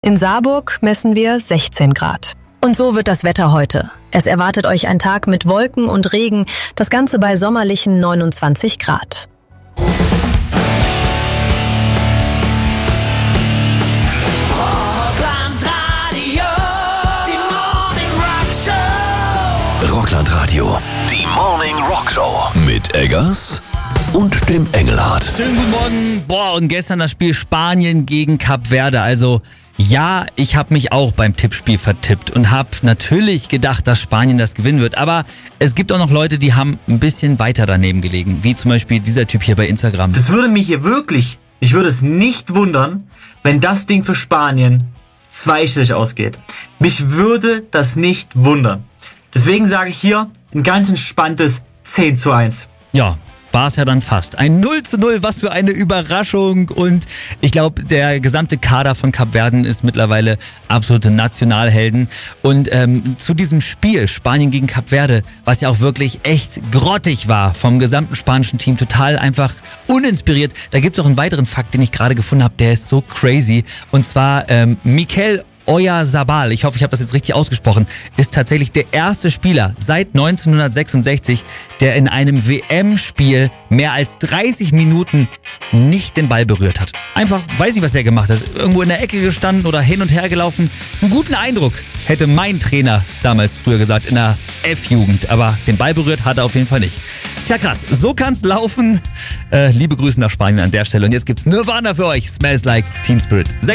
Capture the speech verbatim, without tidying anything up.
In Saarburg messen wir sechzehn Grad. Und so wird das Wetter heute. Es erwartet euch ein Tag mit Wolken und Regen, das Ganze bei sommerlichen neunundzwanzig Grad. Rockland-Radio, die Morning Rock Show mit Eggers und dem Engelhardt. Schönen guten Morgen. Boah, und gestern das Spiel Spanien gegen Kap Verde. Also ja, ich habe mich auch beim Tippspiel vertippt und habe natürlich gedacht, dass Spanien das gewinnen wird. Aber es gibt auch noch Leute, die haben ein bisschen weiter daneben gelegen. Wie zum Beispiel dieser Typ hier bei Instagram. Das würde mich hier wirklich, ich würde es nicht wundern, wenn das Ding für Spanien zweistellig ausgeht. Mich würde das nicht wundern. Deswegen sage ich hier ein ganz entspanntes zehn zu eins. Ja, war es ja dann fast. Ein null zu null, was für eine Überraschung. Und ich glaube, der gesamte Kader von Kap Verden ist mittlerweile absolute Nationalhelden. Und ähm, zu diesem Spiel Spanien gegen Kap Verde, was ja auch wirklich echt grottig war vom gesamten spanischen Team, total einfach uninspiriert. Da gibt es auch einen weiteren Fakt, den ich gerade gefunden habe, der ist so crazy. Und zwar ähm, Mikel Oyarzabal, ich hoffe, ich habe das jetzt richtig ausgesprochen, ist tatsächlich der erste Spieler seit neunzehnhundertsechsundsechzig, der in einem W M-Spiel mehr als dreißig Minuten nicht den Ball berührt hat. Einfach, weiß nicht, was er gemacht hat. Irgendwo in der Ecke gestanden oder hin und her gelaufen. Einen guten Eindruck, hätte mein Trainer damals früher gesagt, in der F-Jugend. Aber den Ball berührt hat er auf jeden Fall nicht. Tja, krass, so kann's laufen. Äh, liebe Grüße nach Spanien an der Stelle. Und jetzt gibt's Nirvana für euch. Smells Like Teen Spirit.